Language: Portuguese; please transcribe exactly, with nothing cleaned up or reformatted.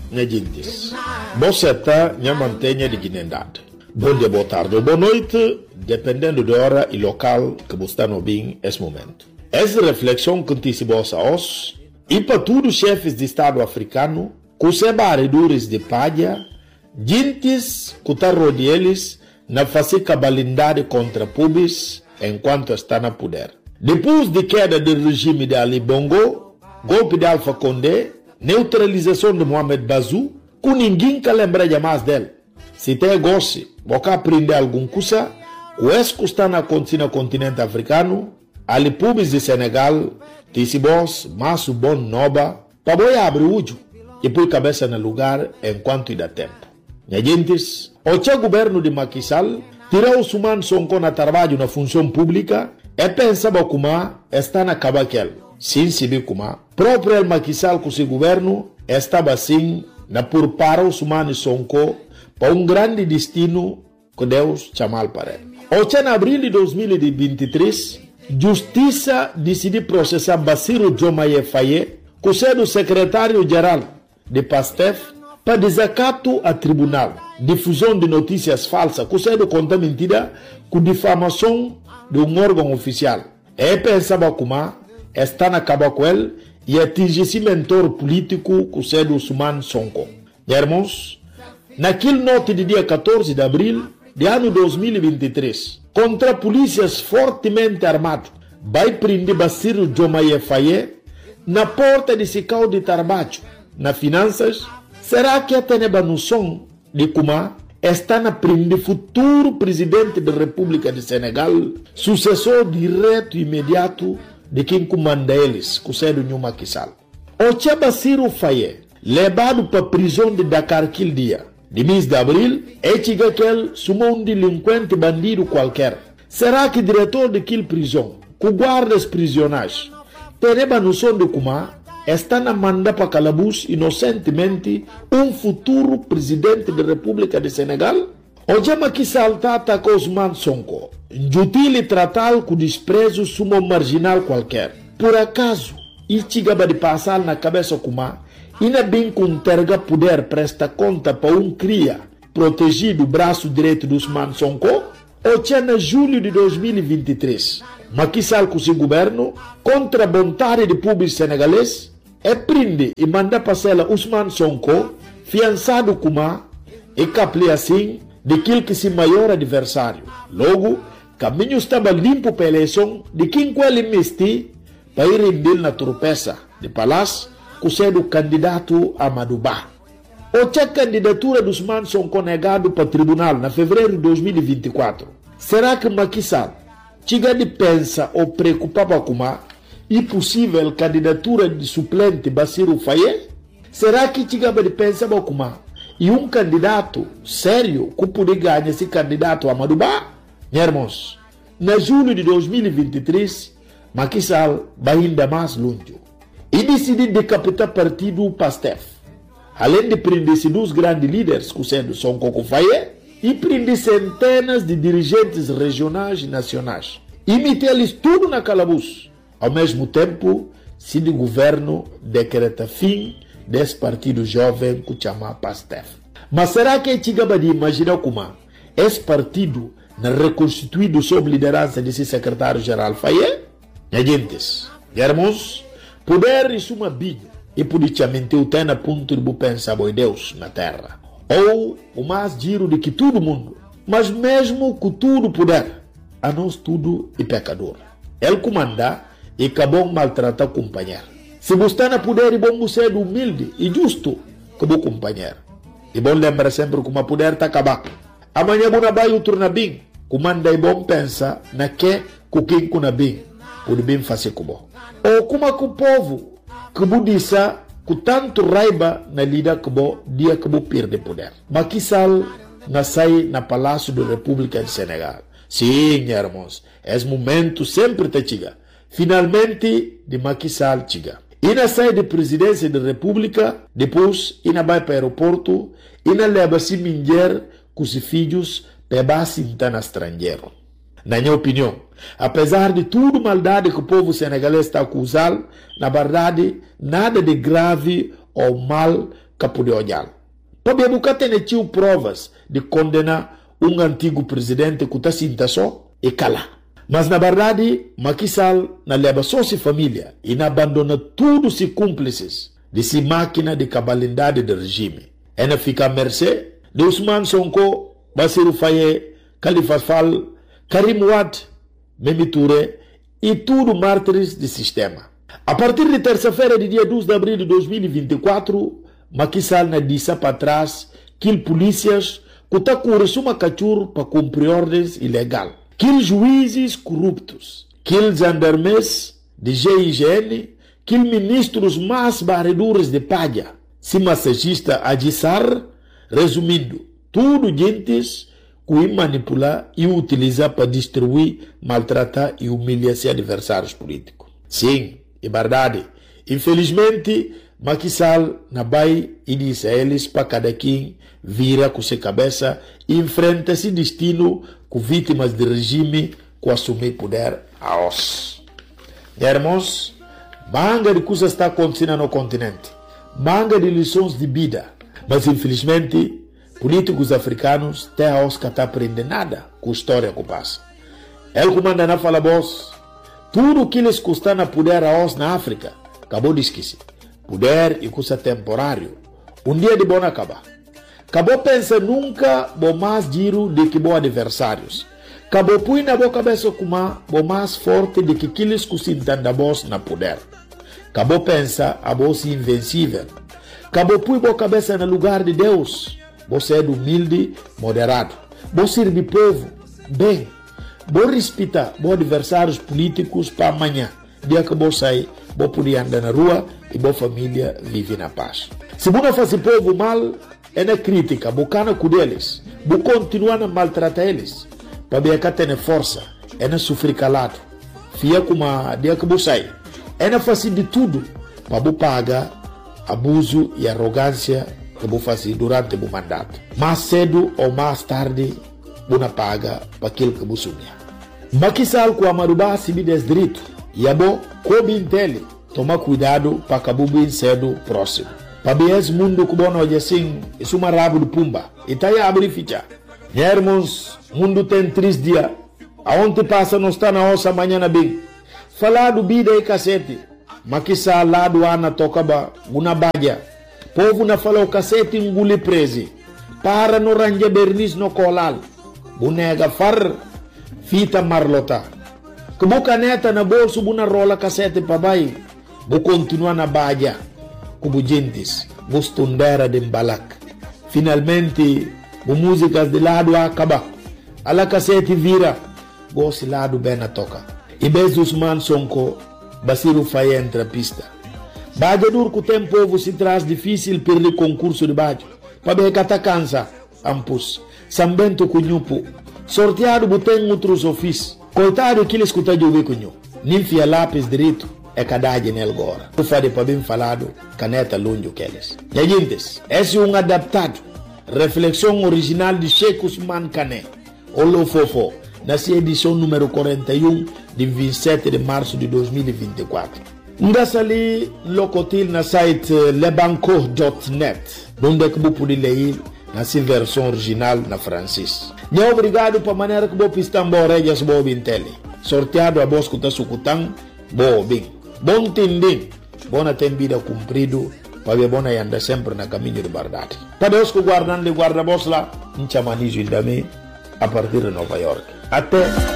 minha gente. Você está na mantenha de dignidade. Bom dia, boa tarde ou boa noite, dependendo da hora e local que você está no bem nesse momento. Essa reflexão que antecipou-se a nós e para todos os chefes de Estado africano, que os barredores de palha, gentes que estão rodeados na fazer cabalindade contra pubis enquanto está na poder. Depois de queda do regime de Ali Bongo, golpe de Alpha Condé, neutralização de Mohamed Bazoum, que ninguém que lembra mais dele. Se tem gosto, você aprender alguma coisa, o esse que está acontecendo no continente africano, ali pubis de Senegal, Tissibos, Masso Bon Noba, para boi abrir o olho e pôr cabeça no lugar enquanto dá tempo. Minha gentes, o governo de Macky Sall tirou os humanos Sonko na trabalho na função pública e pensava como está na cabaquel. Sim, se viu como próprio Macky Sall com o seu governo estava assim na por para os humanos Sonko para um grande destino que Deus chamou para ele. O em abril de dois mil e vinte e três, Justiça decidiu processar Bassirou Diomaye Faye, que é o secretário-geral de PASTEF, para desacato a tribunal, difusão de notícias falsas, que é conta mentira, com difamação de um órgão oficial. E pensava como está na caba com ele e atingir esse mentor político, que é o Ousmane Sonko. Irmãos, naquele noite de dia quatorze de abril de ano dois mil e vinte e três, contra polícias fortemente armados, vai prender Bassirou Diomaye Faye na porta de Sicau de Tarbacho, na finanças. Será que a teneba noção de como está na prender futuro presidente da República de Senegal, sucessor direto e imediato de quem comanda eles, que é o Macky Sall? O Tia Bassirou Faye, levado para a prisão de Dakar aquele dia, de mês de abril, é que ele sumou um delinquente bandido qualquer. Será que o diretor daquela prisão, que guarda os prisioneiros, teneba noção de como está na manda para calabouço inocentemente um futuro presidente da República de Senegal? O Jama que salta atacou Ousmane Sonko, injutil tratá-lo com desprezo sumo marginal qualquer. Por acaso, e chegava de passar na cabeça como e não bem com terga poder presta conta para um cria protegido o braço direito do Ousmane Sonko? O tinha em julho de dois mil e vinte e três, Macky Sall com seu governo, contra a vontade do público senegalês, é prende e manda passar Ousmane Sonko, fiançado como e caple assim daquele que se maior adversário. Logo, caminho estava limpo para a eleição de quem com ele investi para ir render na tropeça de palácio, que sendo candidato a Madouba. O tinha candidatura dos Ousmane Sonko negado para o tribunal na fevereiro de dois mil e vinte e quatro. Será que Macky Sall chega de pensa ou preocupava com a impossível candidatura de suplente Bassirou Faye? Será que chegava de pensar com a e um candidato sério que poderia ganhar esse candidato a Madouba? Irmãos, na julho de dois mil e vinte e três, Macky Sall vai ainda mais longe e decidiu decapitar partido PASTEF. Além de prender dois grandes líderes, que sendo Sonko Faye, e prender centenas de dirigentes regionais e nacionais. E meter-lhes tudo na calabouço. Ao mesmo tempo, se o governo decreta fim desse partido jovem que chama PASTEF. Mas será que é chegava de imaginar como esse partido não reconstituído sob liderança desse secretário-geral Faye? Gentes, irmãos, poder isso uma biga e politicamente o tem a ponto de pensar em Deus na terra. Ou o mais giro de que todo mundo, mas mesmo com tudo poder, a nós tudo é pecador. Ele comanda e acabou maltratar o companheiro. Se você não poder, é bom ser humilde e justo como o companheiro. E bom lembrar sempre que o poder está acabado. Amanhã você vai o turno bem, comanda e bom pensa na que com quem kuna bem, pode bem fazer como. Ou como com o povo, que disse com tanto raiva na lida que bo dia que bo perde poder. Macky Sall nasceu na Palácio da República de Senegal. Sim, irmãos, esse momento sempre te chega. Finalmente, de Macky Sall chega. E nasceu de presidência da República, depois ina vai para o aeroporto, ina leva-se mulher com os filhos para base no estrangeiro. Na minha opinião, apesar de tudo maldade que o povo senegalês está acusando, na verdade, nada de grave ou mal capude olhar. Para buscar ter provas de condenar um antigo presidente que está sinta só e cala. Mas na verdade, Macky Sall na leva só sua família e na abandona tudo se cúmplices de si máquina de cabalidade do regime. E na fica a mercê de Ousmane Sonko, Bassirou Faye, Khalifa Sall, Karim Wade, Mimi Touré e tudo mártires do sistema. A partir de terça-feira, de dia dois de abril de dois mil e vinte e quatro, Macky Sall na disse para trás que polícias que está com uma cachorro para cumprir ordens ilegais. Que juízes corruptos, que gendarmes de G I G N, que ministros mais barredores de palha, se massagista Agissar, resumindo, tudo gentes que manipular e utilizar para destruir, maltratar e humilhar seus adversários políticos. Sim, é verdade. Infelizmente, Macky Sall na vai e disse a eles para cada quem vira com sua cabeça e enfrenta esse destino com vítimas de regime que assumir poder a os. Irmãos, manga de coisas está acontecendo no continente, manga de lições de vida, mas infelizmente políticos africanos até a os que não aprendem nada com a história que passa. Ele comanda na fala boss, tudo o que eles custam a poder a os na África, acabou de esquecer. Poder e custa temporário. Um dia de bom acabar. Acabou pensa nunca bom mais giro de que bom adversários. Acabou põe na boa cabeça como bom mais forte de que aqueles que se entendem boss na poder. Acabou pensa a boss invencível. Acabou põe boa cabeça no lugar de Deus. Você é humilde, moderado. Você serve povo, bem. Você respeita bom adversários políticos para amanhã. Dia que você sair, você poder andar na rua e boa família vive na paz. Se você faz o povo mal, é na crítica, bocana com eles, você continua a maltratar eles, para ver que tem força, é na sofrer calado, fia como a dia que você sai, é na fazer de tudo, para você pagar abuso e arrogância que você faz durante o mandato. Mais cedo ou mais tarde, você paga para aquilo que você sonha. Macky Sall com a Marubá se me desdireito, e a bom, como entende, toma cuidado para que o bem cedo próximo. Para ver esse mundo que bom hoje assim, isso é uma rabo de pumba. E está aí a abrir ficha. Irmãos, o mundo tem três dias. Aonde passa não está na ossa amanhã na bem. Falar do vida e cacete. Macky Sall lá do Ana toca ba, uma badia. Povo na fala o cacete engole prese. Para no range bernis no colal. Bunega far, fita marlota. Que boca neta na bolso, buna rola cacete para baixo. Vou continuar na badia, como gentes, vou estudar de embalak. Finalmente, vou músicas de lado a acabar. A la cassete vira, vou se lado bem na toca. E bez Ousmane Sonko, Bassirou Faye entra pista. Badia duro que o tempo se traz difícil perder concurso de badia. Para ver que tá cansa, ampus. Sambento cunhupo. Sorteado botem outros ofícios. Coitado que ele escuta de ouvir cunhu. Ninfia lápis direito. É cadade nele agora. O fade para bem falado, caneta longe que eles. E gente, esse é um adaptado. Reflexão original de Sheikh Ousmane Kane. Olo Fofo, nessa edição número quarenta e um de vinte e sete de março de dois mil e vinte e quatro. Ngassa ali, locotil na site lebanco ponto net, onde que você pode ler nessa versão original na francês. E obrigado para a maneira que você pista embora e as boas bintele. Sorteado a voz que está sucutando, boa bem. Bom tendem, bona tem vida cumprido, para ver bona e anda sempre na caminho de verdade. Para Deus que guardando de guarda-voz lá, em chamanizo também, a partir de Nova York. Até